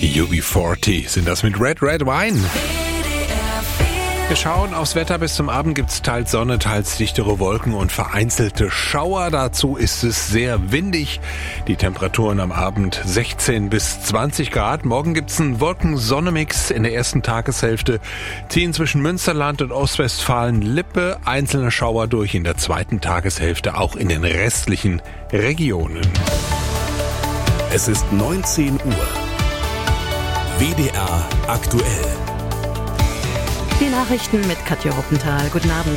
UB40 sind das mit Red Wine. Wir schauen aufs Wetter. Bis zum Abend gibt es teils Sonne, teils dichtere Wolken und vereinzelte Schauer. Dazu ist es sehr windig. Die Temperaturen am Abend 16 bis 20 Grad. Morgen gibt es einen Wolken-Sonne-Mix. In der ersten Tageshälfte ziehen zwischen Münsterland und Ostwestfalen-Lippe einzelne Schauer durch. In der zweiten Tageshälfte auch in den restlichen Regionen. Es ist 19 Uhr. WDR aktuell. Die Nachrichten mit Katja Ruppenthal. Guten Abend.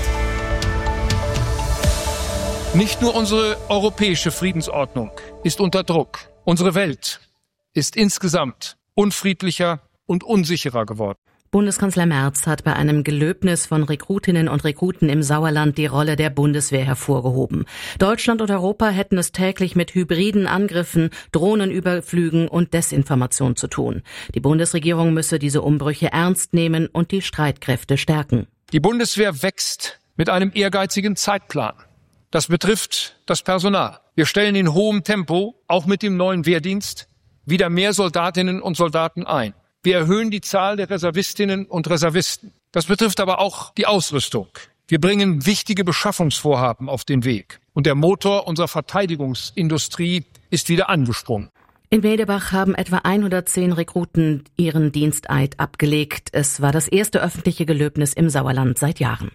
Nicht nur unsere europäische Friedensordnung ist unter Druck. Unsere Welt ist insgesamt unfriedlicher und unsicherer geworden. Bundeskanzler Merz hat bei einem Gelöbnis von Rekrutinnen und Rekruten im Sauerland die Rolle der Bundeswehr hervorgehoben. Deutschland und Europa hätten es täglich mit hybriden Angriffen, Drohnenüberflügen und Desinformation zu tun. Die Bundesregierung müsse diese Umbrüche ernst nehmen und die Streitkräfte stärken. Die Bundeswehr wächst mit einem ehrgeizigen Zeitplan. Das betrifft das Personal. Wir stellen in hohem Tempo, auch mit dem neuen Wehrdienst, wieder mehr Soldatinnen und Soldaten ein. Wir erhöhen die Zahl der Reservistinnen und Reservisten. Das betrifft aber auch die Ausrüstung. Wir bringen wichtige Beschaffungsvorhaben auf den Weg. Und der Motor unserer Verteidigungsindustrie ist wieder angesprungen. In Medebach haben etwa 110 Rekruten ihren Diensteid abgelegt. Es war das erste öffentliche Gelöbnis im Sauerland seit Jahren.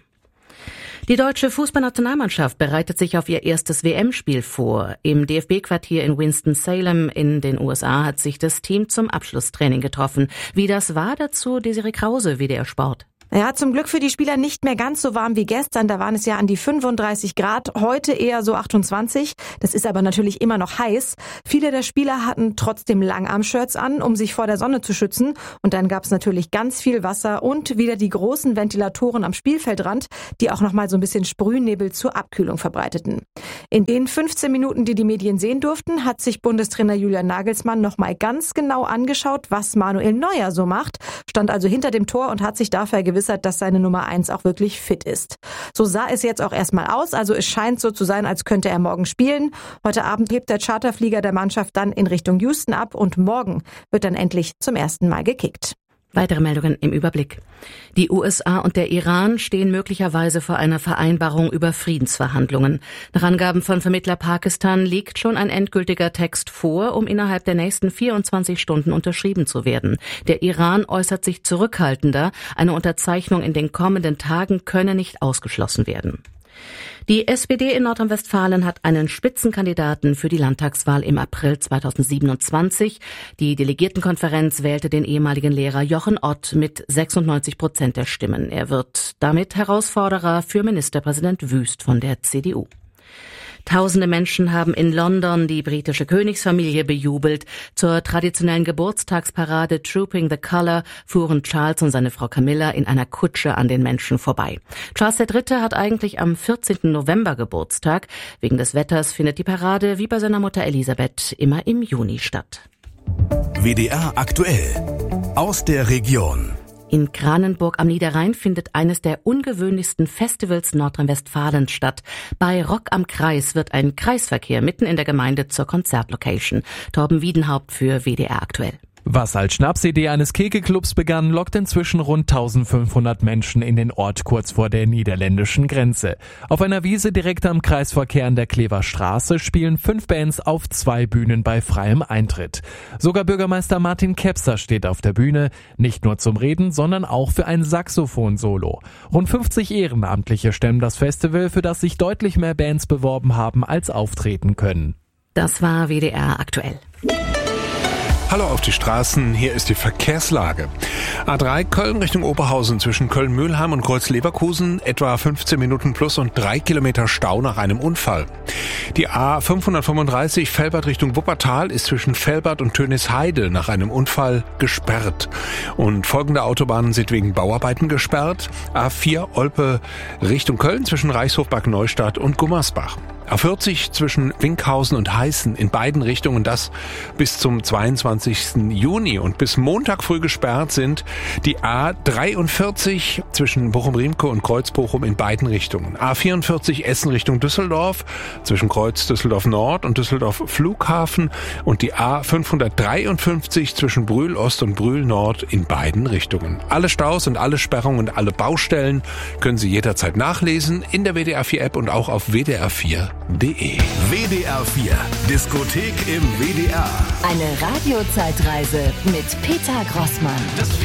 Die deutsche Fußballnationalmannschaft bereitet sich auf ihr erstes WM-Spiel vor. Im DFB-Quartier in Winston-Salem in den USA hat sich das Team zum Abschlusstraining getroffen. Wie das war, dazu Desiree Krause, WDR Sport. Ja, zum Glück für die Spieler nicht mehr ganz so warm wie gestern. Da waren es ja an die 35 Grad, heute eher so 28. Das ist aber natürlich immer noch heiß. Viele der Spieler hatten trotzdem Langarm-Shirts an, um sich vor der Sonne zu schützen. Und dann gab es natürlich ganz viel Wasser und wieder die großen Ventilatoren am Spielfeldrand, die auch nochmal so ein bisschen Sprühnebel zur Abkühlung verbreiteten. In den 15 Minuten, die die Medien sehen durften, hat sich Bundestrainer Julian Nagelsmann nochmal ganz genau angeschaut, was Manuel Neuer so macht. Stand also hinter dem Tor und hat sich dafür vergewissert, dass seine Nummer 1 auch wirklich fit ist. So sah es jetzt auch erstmal aus, also es scheint so zu sein, als könnte er morgen spielen. Heute Abend hebt der Charterflieger der Mannschaft dann in Richtung Houston ab und morgen wird dann endlich zum ersten Mal gekickt. Weitere Meldungen im Überblick. Die USA und der Iran stehen möglicherweise vor einer Vereinbarung über Friedensverhandlungen. Nach Angaben von Vermittler Pakistan liegt schon ein endgültiger Text vor, um innerhalb der nächsten 24 Stunden unterschrieben zu werden. Der Iran äußert sich zurückhaltender. Eine Unterzeichnung in den kommenden Tagen könne nicht ausgeschlossen werden. Die SPD in Nordrhein-Westfalen hat einen Spitzenkandidaten für die Landtagswahl im April 2027. Die Delegiertenkonferenz wählte den ehemaligen Lehrer Jochen Ott mit 96% der Stimmen. Er wird damit Herausforderer für Ministerpräsident Wüst von der CDU. Tausende Menschen haben in London die britische Königsfamilie bejubelt. Zur traditionellen Geburtstagsparade Trooping the Colour fuhren Charles und seine Frau Camilla in einer Kutsche an den Menschen vorbei. Charles III. Hat eigentlich am 14. November Geburtstag. Wegen des Wetters findet die Parade wie bei seiner Mutter Elisabeth immer im Juni statt. WDR aktuell. Aus der Region. In Kranenburg am Niederrhein findet eines der ungewöhnlichsten Festivals Nordrhein-Westfalens statt. Bei Rock am Kreis wird ein Kreisverkehr mitten in der Gemeinde zur Konzertlocation. Torben Wiedenhaupt für WDR aktuell. Was als Schnapsidee eines Kegelclubs begann, lockt inzwischen rund 1500 Menschen in den Ort kurz vor der niederländischen Grenze. Auf einer Wiese direkt am Kreisverkehr an der Klever Straße spielen 5 Bands auf 2 Bühnen bei freiem Eintritt. Sogar Bürgermeister Martin Kepser steht auf der Bühne, nicht nur zum Reden, sondern auch für ein Saxophon-Solo. Rund 50 Ehrenamtliche stemmen das Festival, für das sich deutlich mehr Bands beworben haben, als auftreten können. Das war WDR aktuell. Hallo auf die Straßen, hier ist die Verkehrslage. A3 Köln Richtung Oberhausen zwischen Köln-Mühlheim und Kreuz-Leverkusen etwa 15 Minuten plus und 3 Kilometer Stau nach einem Unfall. Die A535 Velbert Richtung Wuppertal ist zwischen Velbert und Tönisheide nach einem Unfall gesperrt. Und folgende Autobahnen sind wegen Bauarbeiten gesperrt. A4 Olpe Richtung Köln zwischen Reichshof, Bad Neustadt und Gummersbach. A40 zwischen Winkhausen und Heißen in beiden Richtungen, das bis zum 22. Juni. Und bis Montag früh gesperrt sind die A43 zwischen Bochum-Riemke und Kreuz-Bochum in beiden Richtungen. A44 Essen Richtung Düsseldorf zwischen Kreuz Düsseldorf Nord und Düsseldorf Flughafen und die A553 zwischen Brühl Ost und Brühl Nord in beiden Richtungen. Alle Staus und alle Sperrungen und alle Baustellen können Sie jederzeit nachlesen in der WDR 4 App und auch auf wdr4.de. WDR 4 Diskothek im WDR. Eine Radiozeitreise mit Peter Grossmann.